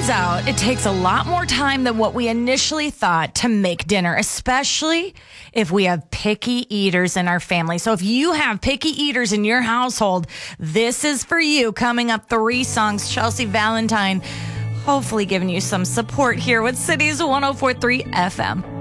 turns out it takes a lot more time than what we initially thought to make dinner, especially if we have picky eaters in our family. So if you have picky eaters in your household, this is for you. Coming up, 3 songs, Chelsea Valentine, hopefully giving you some support here with Cities 104.3 FM.